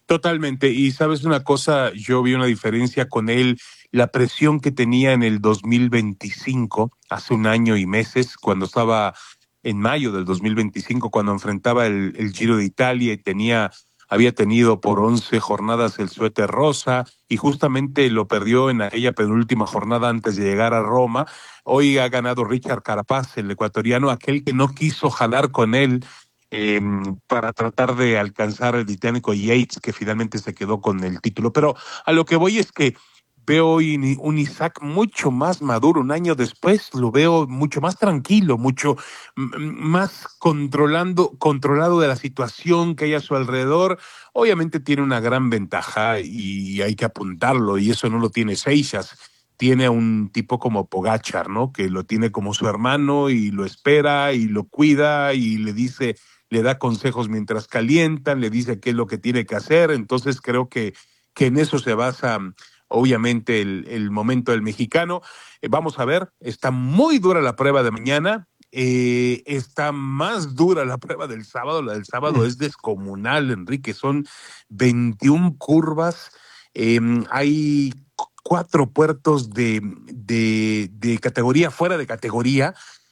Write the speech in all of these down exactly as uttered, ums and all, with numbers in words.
Totalmente. Y sabes una cosa, yo vi una diferencia con él, la presión que tenía en el dos mil veinticinco, hace un año y meses, cuando estaba en mayo del dos mil veinticinco, cuando enfrentaba el, el Giro de Italia y tenía, había tenido por once jornadas el suéter rosa y justamente lo perdió en aquella penúltima jornada antes de llegar a Roma. Hoy ha ganado Richard Carapaz, el ecuatoriano, aquel que no quiso jalar con él eh, para tratar de alcanzar el británico Yates, que finalmente se quedó con el título. Pero a lo que voy es que veo hoy un Isaac mucho más maduro, un año después lo veo mucho más tranquilo, mucho más controlando, controlado de la situación que hay a su alrededor. Obviamente tiene una gran ventaja y hay que apuntarlo, y eso no lo tiene Seixas. Tiene a un tipo como Pogačar, ¿no? Que lo tiene como su hermano y lo espera y lo cuida y le dice, le da consejos mientras calientan, le dice qué es lo que tiene que hacer. Entonces creo que, que en eso se basa obviamente el, el momento del mexicano. Eh, vamos a ver, está muy dura la prueba de mañana, eh, está más dura la prueba del sábado. La del sábado es descomunal, Enrique, son veintiún curvas, eh, hay cuatro puertos de, de, de categoría, fuera de categoría.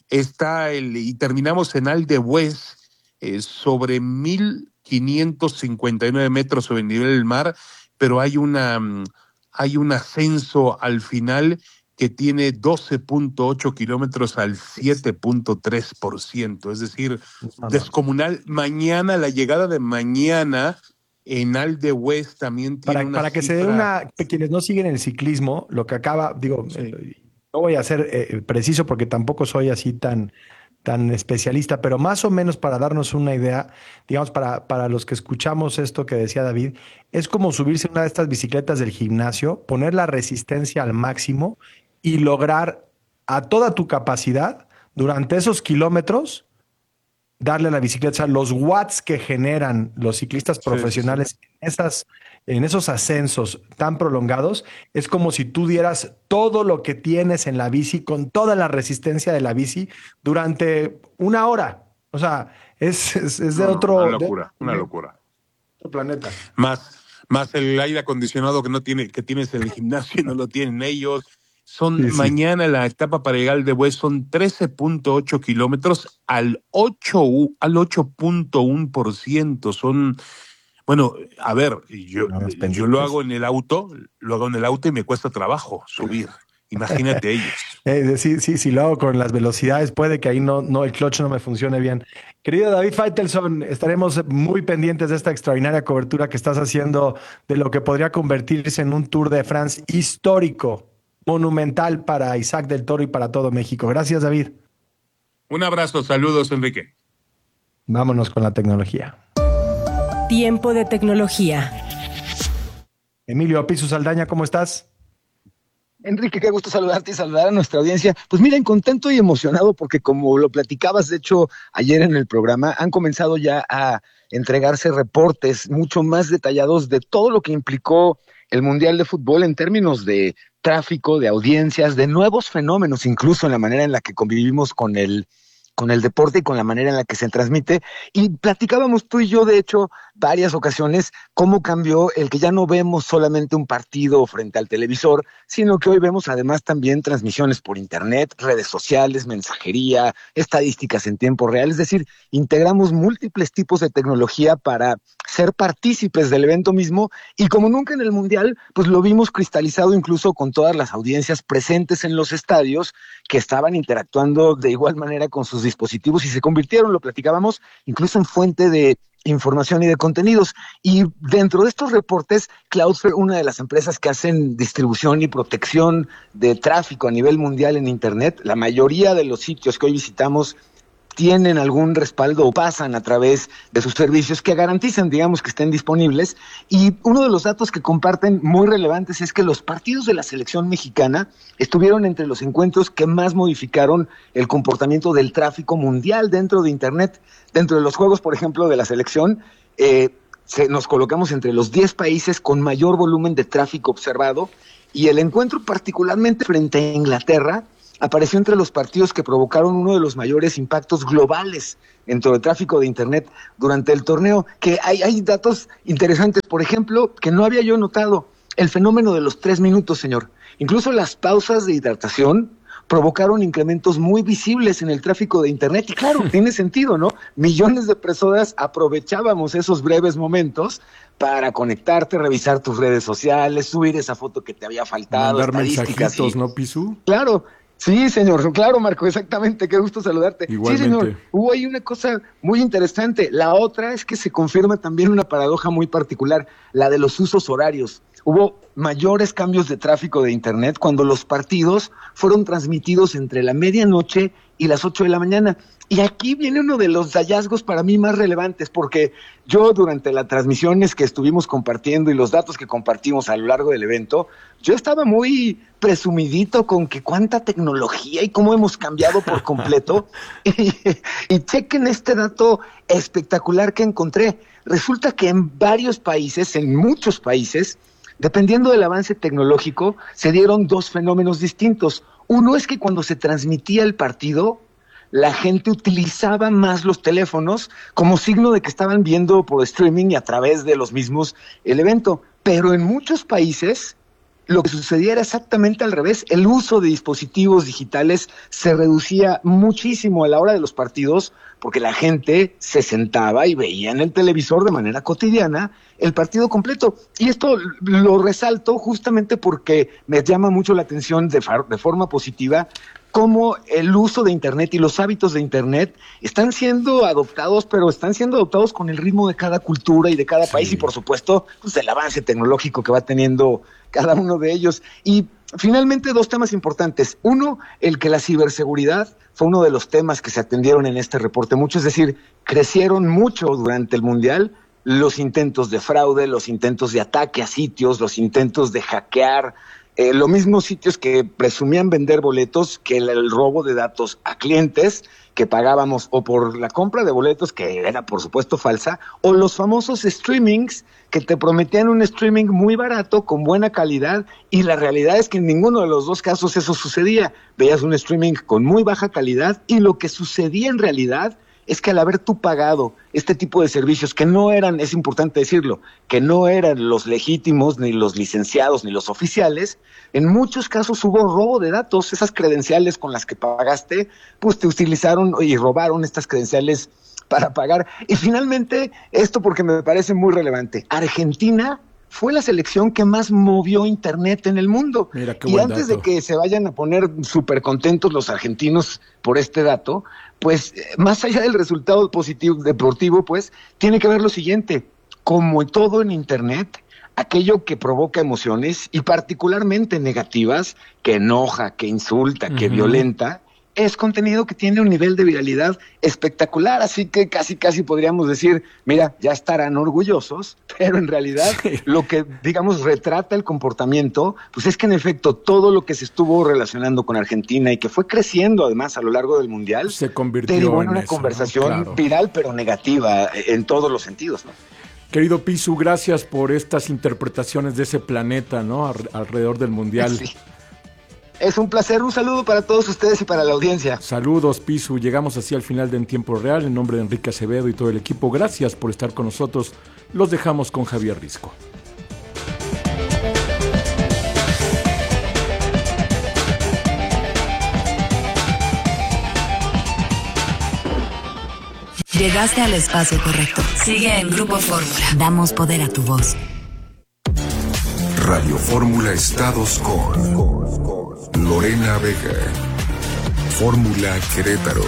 Está el, y terminamos en Aldehués, eh, sobre mil quinientos cincuenta y nueve metros sobre el nivel del mar, pero hay una, hay un ascenso al final que tiene doce punto ocho kilómetros al siete punto tres por ciento, es decir, no, descomunal. Mañana, la llegada de mañana en Aldehués también tiene para, una para que cifra... se dé una, quienes no siguen el ciclismo, lo que acaba, digo, sí. eh, no voy a ser eh, preciso porque tampoco soy así tan, tan especialista, pero más o menos para darnos una idea, digamos, para, para los que escuchamos esto que decía David, es como subirse una de estas bicicletas del gimnasio, poner la resistencia al máximo y lograr a toda tu capacidad durante esos kilómetros darle a la bicicleta, o sea, los watts que generan los ciclistas profesionales sí, sí, sí. En, esas, en esos ascensos tan prolongados, es como si tú dieras todo lo que tienes en la bici, con toda la resistencia de la bici, durante una hora. O sea, es, es, es de no, otro... Una locura, de, una locura. Otro planeta. Más, más el aire acondicionado que no tiene, que tienes en el gimnasio y no lo tienen ellos. Son sí, mañana sí. La etapa para llegar al Aldehués son trece punto ocho kilómetros al ocho al ocho punto uno por ciento. Son, bueno, a ver, yo, no, yo lo hago en el auto, lo hago en el auto y me cuesta trabajo subir. Imagínate ellos. Eh, sí, sí, si lo hago con las velocidades, puede que ahí no, no, el clutch no me funcione bien. Querido David Faitelson, estaremos muy pendientes de esta extraordinaria cobertura que estás haciendo de lo que podría convertirse en un Tour de France histórico, monumental para Isaac del Toro y para todo México. Gracias, David. Un abrazo, saludos, Enrique. Vámonos con la tecnología. Tiempo de tecnología. Emilio Apizu Saldaña, ¿cómo estás? Enrique, qué gusto saludarte y saludar a nuestra audiencia. Pues miren, contento y emocionado porque como lo platicabas, de hecho, ayer en el programa, han comenzado ya a entregarse reportes mucho más detallados de todo lo que implicó el Mundial de Fútbol en términos de tráfico, de audiencias, de nuevos fenómenos, incluso en la manera en la que convivimos con el, con el deporte y con la manera en la que se transmite. Y platicábamos tú y yo, de hecho, varias ocasiones, cómo cambió el que ya no vemos solamente un partido frente al televisor, sino que hoy vemos además también transmisiones por internet, redes sociales, mensajería, estadísticas en tiempo real. Es decir, integramos múltiples tipos de tecnología para ser partícipes del evento mismo, y como nunca en el Mundial, pues lo vimos cristalizado incluso con todas las audiencias presentes en los estadios que estaban interactuando de igual manera con sus dispositivos y se convirtieron, lo platicábamos, incluso en fuente de información y de contenidos. Y dentro de estos reportes, Cloudflare, una de las empresas que hacen distribución y protección de tráfico a nivel mundial en Internet, la mayoría de los sitios que hoy visitamos tienen algún respaldo o pasan a través de sus servicios que garantizan, digamos, que estén disponibles. Y uno de los datos que comparten muy relevantes es que los partidos de la selección mexicana estuvieron entre los encuentros que más modificaron el comportamiento del tráfico mundial dentro de Internet. Dentro de los juegos, por ejemplo, de la selección, eh, se, nos colocamos entre los diez países con mayor volumen de tráfico observado, y el encuentro particularmente frente a Inglaterra apareció entre los partidos que provocaron uno de los mayores impactos globales dentro del tráfico de Internet durante el torneo, que hay, hay datos interesantes, por ejemplo, que no había yo notado, el fenómeno de los tres minutos, señor. Incluso las pausas de hidratación provocaron incrementos muy visibles en el tráfico de Internet. Y claro, tiene sentido, ¿no? Millones de personas aprovechábamos esos breves momentos para conectarte, revisar tus redes sociales, subir esa foto que te había faltado, mandar estadísticas. mensajitos, y... ¿no, Pisu? Claro, sí, señor, claro, Marco, exactamente, qué gusto saludarte. Igualmente. Sí, señor, hubo ahí una cosa muy interesante. La otra es que se confirma también una paradoja muy particular, la de los usos horarios. Hubo mayores cambios de tráfico de Internet cuando los partidos fueron transmitidos entre la medianoche y las ocho de la mañana. Y aquí viene uno de los hallazgos para mí más relevantes, porque yo durante las transmisiones que estuvimos compartiendo y los datos que compartimos a lo largo del evento, yo estaba muy presumidito con que cuánta tecnología y cómo hemos cambiado por completo. y, y chequen este dato espectacular que encontré. Resulta que en varios países, en muchos países, dependiendo del avance tecnológico, se dieron dos fenómenos distintos. Uno es que cuando se transmitía el partido, la gente utilizaba más los teléfonos como signo de que estaban viendo por streaming y a través de los mismos el evento. Pero en muchos países lo que sucedía era exactamente al revés. El uso de dispositivos digitales se reducía muchísimo a la hora de los partidos porque la gente se sentaba y veía en el televisor de manera cotidiana el partido completo. Y esto lo resalto justamente porque me llama mucho la atención de, de forma positiva cómo el uso de Internet y los hábitos de Internet están siendo adoptados, pero están siendo adoptados con el ritmo de cada cultura y de cada sí. país y, por supuesto, pues el avance tecnológico que va teniendo cada uno de ellos. Y finalmente, dos temas importantes. Uno, el que la ciberseguridad fue uno de los temas que se atendieron en este reporte mucho, es decir, crecieron mucho durante el Mundial los intentos de fraude, los intentos de ataque a sitios, los intentos de hackear, eh, los mismos sitios que presumían vender boletos, que el, el robo de datos a clientes que pagábamos o por la compra de boletos, que era por supuesto falsa, o los famosos streamings que te prometían un streaming muy barato, con buena calidad, y la realidad es que en ninguno de los dos casos eso sucedía. Veías un streaming con muy baja calidad y lo que sucedía en realidad es que al haber tú pagado este tipo de servicios que no eran, es importante decirlo, que no eran los legítimos, ni los licenciados, ni los oficiales, en muchos casos hubo robo de datos. Esas credenciales con las que pagaste, pues te utilizaron y robaron estas credenciales para pagar. Y finalmente, esto porque me parece muy relevante, Argentina fue la selección que más movió Internet en el mundo. Mira, qué y buen antes dato. de que se vayan a poner súper contentos los argentinos por este dato, pues más allá del resultado positivo deportivo, pues tiene que ver lo siguiente: como todo en Internet, aquello que provoca emociones y particularmente negativas, que enoja, que insulta, que uh-huh. violenta, es contenido que tiene un nivel de viralidad espectacular, así que casi casi podríamos decir, mira, ya estarán orgullosos, pero en realidad sí. lo que, digamos, retrata el comportamiento, pues es que en efecto todo lo que se estuvo relacionando con Argentina y que fue creciendo además a lo largo del Mundial, se convirtió derivó en en una eso, conversación ¿no? Claro. viral, pero negativa en todos los sentidos, ¿no? Querido Pisu, gracias por estas interpretaciones de ese planeta, ¿no? Alrededor del Mundial. Sí. Es un placer, un saludo para todos ustedes y para la audiencia. Saludos, Pisu. Llegamos así al final de En Tiempo Real. En nombre de Enrique Acevedo y todo el equipo, gracias por estar con nosotros. Los dejamos con Javier Risco. Llegaste al espacio correcto. Sigue en Grupo Fórmula. Damos poder a tu voz. Radio Fórmula Estados con Lorena Vega. Fórmula Querétaro.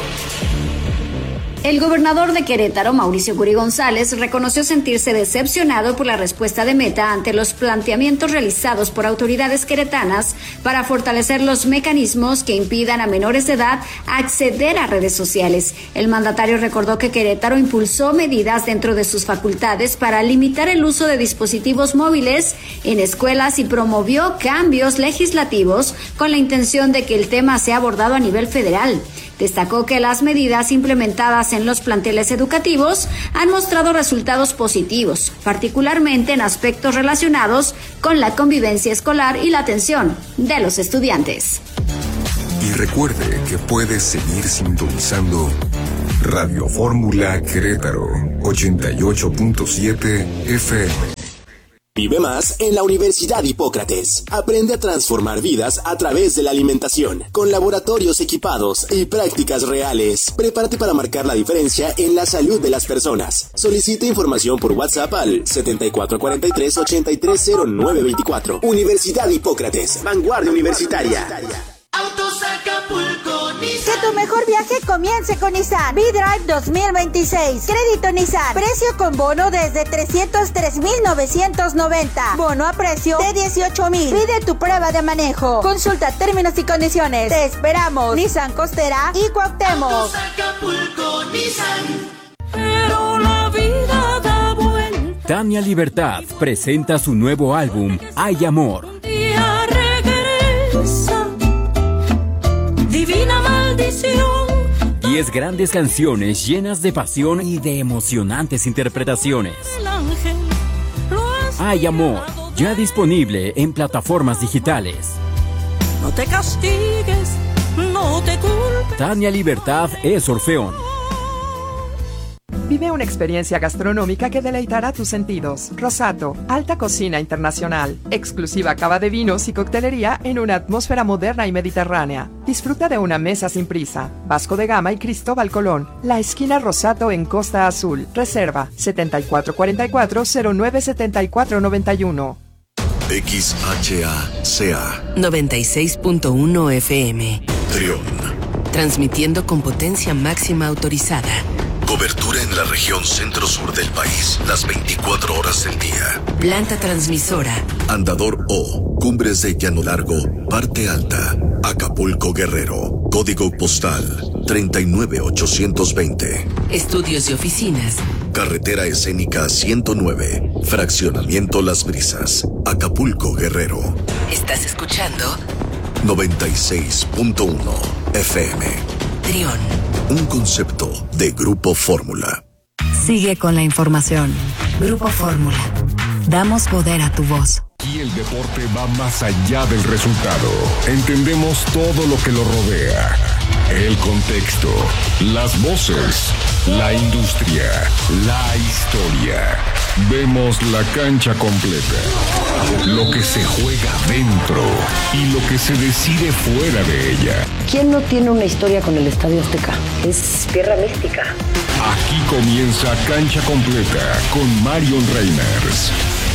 El gobernador de Querétaro, Mauricio Curi González, reconoció sentirse decepcionado por la respuesta de Meta ante los planteamientos realizados por autoridades queretanas para fortalecer los mecanismos que impidan a menores de edad acceder a redes sociales. El mandatario recordó que Querétaro impulsó medidas dentro de sus facultades para limitar el uso de dispositivos móviles en escuelas y promovió cambios legislativos con la intención de que el tema sea abordado a nivel federal. Destacó que las medidas implementadas en los planteles educativos han mostrado resultados positivos, particularmente en aspectos relacionados con la convivencia escolar y la atención de los estudiantes. Y recuerde que puede seguir sintonizando Radio Fórmula Querétaro ochenta y ocho punto siete F M. Vive más en la Universidad Hipócrates. Aprende a transformar vidas a través de la alimentación, con laboratorios equipados y prácticas reales. Prepárate para marcar la diferencia en la salud de las personas. Solicita información por WhatsApp al setenta y cuatro cuarenta y tres, ochenta y tres cero nueve veinticuatro. Universidad Hipócrates, vanguardia universitaria. Autos Acapulco Nissan. Que tu mejor viaje comience con Nissan V-Drive dos mil veintiséis. Crédito Nissan. Precio con bono desde trescientos tres mil novecientos noventa. Bono a precio de dieciocho mil. Pide tu prueba de manejo. Consulta términos y condiciones. Te esperamos. Nissan Costera y Cuauhtémoc. Autos Acapulco Nissan. Pero la vida da vuelta. Tania Libertad presenta su nuevo álbum Hay Amor. Un día regresa. Divina maldición. Diez grandes canciones llenas de pasión y de emocionantes interpretaciones. Hay Amor, ya disponible en plataformas digitales. No te castigues, no te culpes. Tania Libertad es Orfeón. Vive una experiencia gastronómica que deleitará tus sentidos. Rosato, alta cocina internacional, exclusiva cava de vinos y coctelería en una atmósfera moderna y mediterránea. Disfruta de una mesa sin prisa. Vasco de Gama y Cristóbal Colón. La esquina Rosato en Costa Azul. Reserva setenta y cuatro cuarenta y cuatro, cero nueve setenta y cuatro noventa y uno. X H A C A noventa y seis punto uno F M. Trión. Transmitiendo con potencia máxima autorizada. Cobertura en la región centro-sur del país, las veinticuatro horas del día. Planta transmisora. Andador O, Cumbres de Llano Largo, Parte Alta, Acapulco Guerrero. Código postal treinta y nueve ochocientos veinte. Estudios y oficinas. Carretera escénica ciento nueve, Fraccionamiento Las Brisas, Acapulco Guerrero. ¿Estás escuchando? noventa y seis punto uno F M. Trión. Un concepto de Grupo Fórmula. Sigue con la información. Grupo Fórmula. Damos poder a tu voz. Y el deporte va más allá del resultado. Entendemos todo lo que lo rodea. El contexto, las voces, la industria, la historia. Vemos la cancha completa. Lo que se juega dentro y lo que se decide fuera de ella. ¿Quién no tiene una historia con el Estadio Azteca? Es tierra mística. Aquí comienza Cancha Completa con Marion Reimers.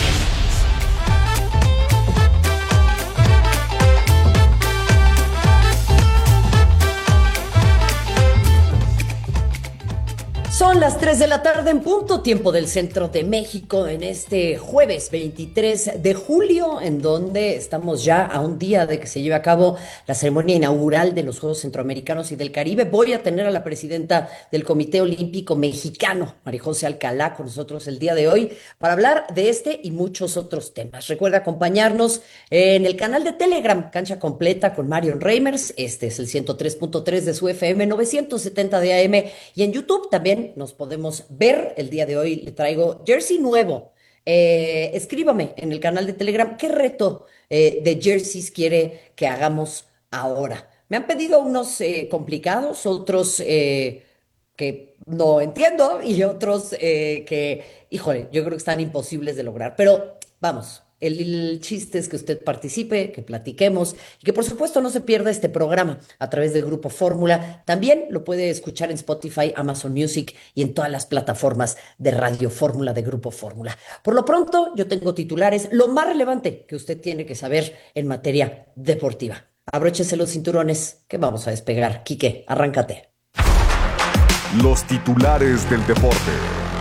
Son las tres de la tarde en punto, tiempo del centro de México, en este jueves veintitrés de julio, en donde estamos ya a un día de que se lleve a cabo la ceremonia inaugural de los Juegos Centroamericanos y del Caribe. Voy a tener a la presidenta del Comité Olímpico Mexicano, María José Alcalá, con nosotros el día de hoy para hablar de este y muchos otros temas. Recuerda acompañarnos en el canal de Telegram, Cancha Completa con Marion Reimers. Este es el ciento tres punto tres de su F M, novecientos setenta de A M, y en YouTube también nos podemos ver. El día de hoy le traigo jersey nuevo. Eh, escríbame en el canal de Telegram qué reto eh, de jerseys quiere que hagamos ahora. Me han pedido unos eh, complicados, otros eh, que no entiendo y otros eh, que, híjole, yo creo que están imposibles de lograr. Pero vamos. El, el chiste es que usted participe, que platiquemos y que por supuesto no se pierda este programa a través del Grupo Fórmula. También lo puede escuchar en Spotify, Amazon Music y en todas las plataformas de Radio Fórmula de Grupo Fórmula. Por lo pronto, yo tengo titulares, lo más relevante que usted tiene que saber en materia deportiva. Abróchese los cinturones que vamos a despegar. Quique, arráncate. Los titulares del deporte.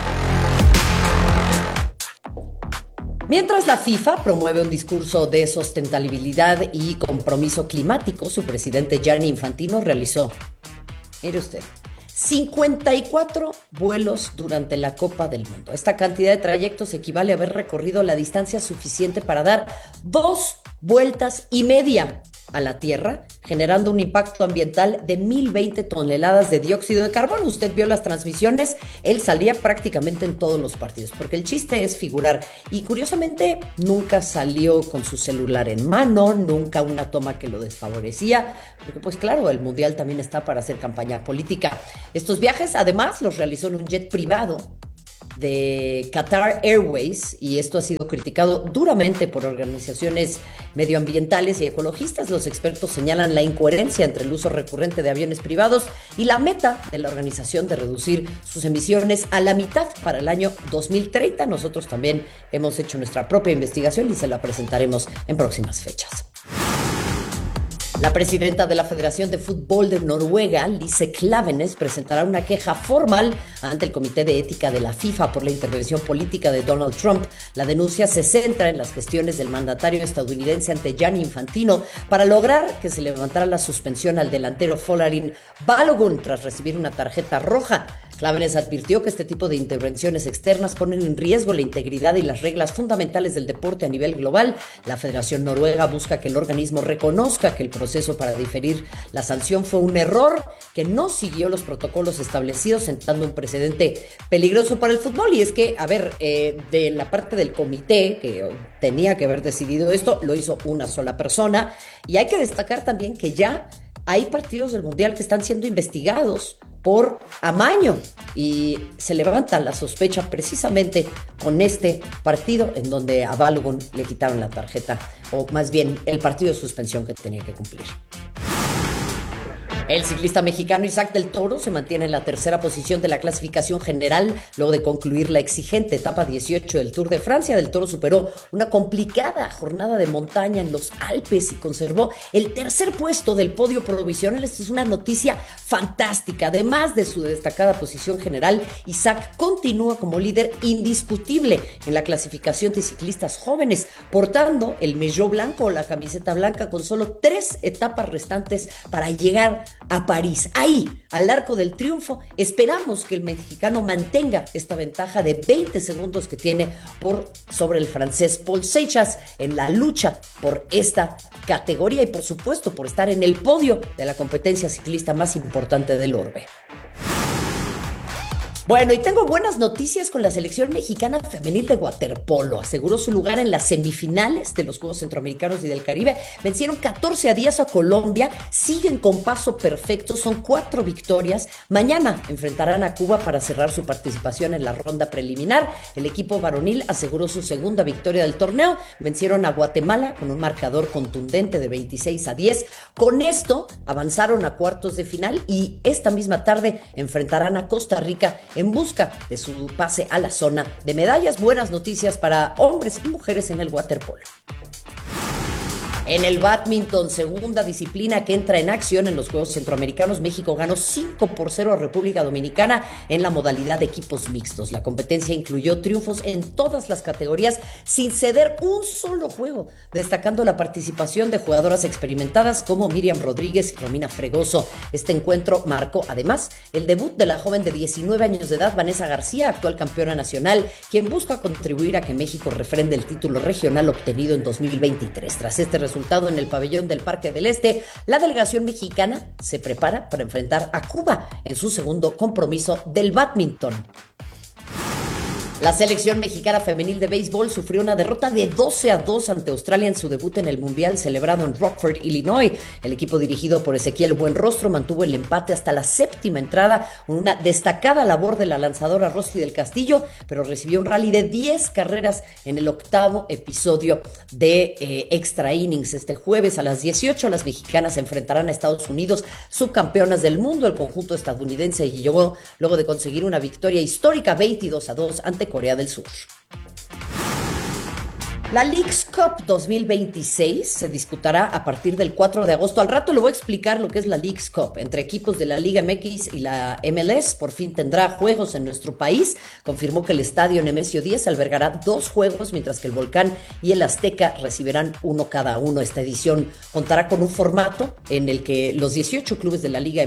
Mientras la FIFA promueve un discurso de sustentabilidad y compromiso climático, su presidente Gianni Infantino realizó, mire usted, cincuenta y cuatro vuelos durante la Copa del Mundo. Esta cantidad de trayectos equivale a haber recorrido la distancia suficiente para dar dos vueltas y media a la Tierra, generando un impacto ambiental de mil veinte toneladas de dióxido de carbono. Usted vio las transmisiones, él salía prácticamente en todos los partidos, porque el chiste es figurar. Y curiosamente, nunca salió con su celular en mano, nunca una toma que lo desfavorecía, porque pues claro, el Mundial también está para hacer campaña política. Estos viajes, además, los realizó en un jet privado de Qatar Airways, y esto ha sido criticado duramente por organizaciones medioambientales y ecologistas. Los expertos señalan la incoherencia entre el uso recurrente de aviones privados y la meta de la organización de reducir sus emisiones a la mitad para el año dos mil treinta. Nosotros también hemos hecho nuestra propia investigación y se la presentaremos en próximas fechas. La presidenta de la Federación de Fútbol de Noruega, Lise Klaveness, presentará una queja formal ante el Comité de Ética de la FIFA por la intervención política de Donald Trump. La denuncia se centra en las gestiones del mandatario estadounidense ante Gianni Infantino para lograr que se levantara la suspensión al delantero Folarin Balogun tras recibir una tarjeta roja. Klaveness advirtió que este tipo de intervenciones externas ponen en riesgo la integridad y las reglas fundamentales del deporte a nivel global. La Federación Noruega busca que el organismo reconozca que el proceso para diferir la sanción fue un error, que no siguió los protocolos establecidos, sentando un precedente peligroso para el fútbol. Y es que, a ver, eh, de la parte del comité que tenía que haber decidido esto, lo hizo una sola persona. Y hay que destacar también que ya hay partidos del Mundial que están siendo investigados por amaño y se levanta la sospecha precisamente con este partido en donde a Balogun le quitaron la tarjeta, o más bien el partido de suspensión que tenía que cumplir. El ciclista mexicano Isaac del Toro se mantiene en la tercera posición de la clasificación general luego de concluir la exigente etapa dieciocho del Tour de Francia. Del Toro superó una complicada jornada de montaña en los Alpes y conservó el tercer puesto del podio provisional. Esta es una noticia fantástica. Además de su destacada posición general, Isaac continúa como líder indiscutible en la clasificación de ciclistas jóvenes, portando el maillot blanco o la camiseta blanca con solo tres etapas restantes para llegar a París. Ahí, al Arco del Triunfo, esperamos que el mexicano mantenga esta ventaja de veinte segundos que tiene por sobre el francés Paul Seixas en la lucha por esta categoría y por supuesto por estar en el podio de la competencia ciclista más importante del orbe. Bueno, y tengo buenas noticias con la selección mexicana femenil de waterpolo. Aseguró su lugar en las semifinales de los Juegos Centroamericanos y del Caribe. Vencieron catorce a diez a Colombia. Siguen con paso perfecto. Son cuatro victorias. Mañana enfrentarán a Cuba para cerrar su participación en la ronda preliminar. El equipo varonil aseguró su segunda victoria del torneo. Vencieron a Guatemala con un marcador contundente de veintiséis a diez. Con esto avanzaron a cuartos de final y esta misma tarde enfrentarán a Costa Rica en busca de su pase a la zona de medallas. Buenas noticias para hombres y mujeres en el waterpolo. En el bádminton, segunda disciplina que entra en acción en los Juegos Centroamericanos, México ganó cinco por cero a República Dominicana en la modalidad de equipos mixtos. La competencia incluyó triunfos en todas las categorías sin ceder un solo juego, destacando la participación de jugadoras experimentadas como Miriam Rodríguez y Romina Fregoso. Este encuentro marcó además el debut de la joven de diecinueve años de edad, Vanessa García, actual campeona nacional, quien busca contribuir a que México refrende el título regional obtenido en dos mil veintitrés. Tras este resultado en el pabellón del Parque del Este, la delegación mexicana se prepara para enfrentar a Cuba en su segundo compromiso del bádminton. La selección mexicana femenil de béisbol sufrió una derrota de doce a dos ante Australia en su debut en el Mundial celebrado en Rockford, Illinois. El equipo dirigido por Ezequiel Buenrostro mantuvo el empate hasta la séptima entrada, una destacada labor de la lanzadora Rosy del Castillo, pero recibió un rally de diez carreras en el octavo episodio de eh, Extra Innings. Este jueves a las dieciocho las mexicanas se enfrentarán a Estados Unidos, subcampeonas del mundo. El conjunto estadounidense llegó luego de conseguir una victoria histórica veintidós a dos ante Corea del Sur. La Leagues Cup dos mil veintiséis se disputará a partir del cuatro de agosto. Al rato le voy a explicar lo que es la Leagues Cup. Entre equipos de la Liga M X y la M L S, por fin tendrá juegos en nuestro país. Confirmó que el estadio Nemesio diez albergará dos juegos, mientras que el Volcán y el Azteca recibirán uno cada uno. Esta edición contará con un formato en el que los dieciocho clubes de la Liga